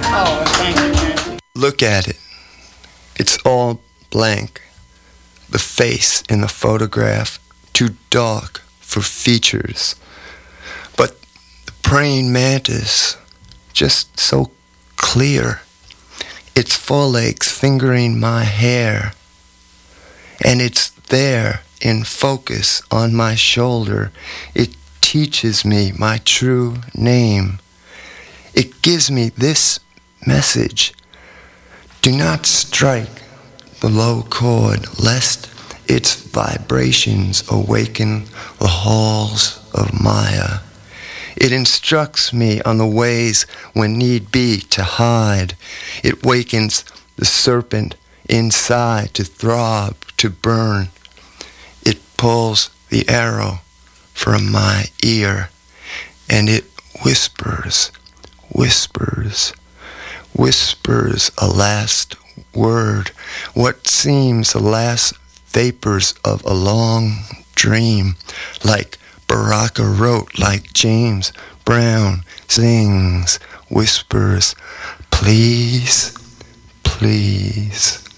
Oh, thank you, Nancy. Look at it. It's all blank. The face in the photograph, too dark for features. But the praying mantis, just so clear. Its forelegs fingering my hair. And it's there in focus on my shoulder. It teaches me my true name. It gives me this message. Do not strike the low chord, lest its vibrations awaken the halls of Maya. It instructs me on the ways when need be to hide. It wakens the serpent inside to throb, to burn. It pulls the arrow from my ear, and it whispers, whispers, whispers a last word, what seems the last vapors of a long dream, like Baraka wrote, like James Brown sings, whispers, please, please.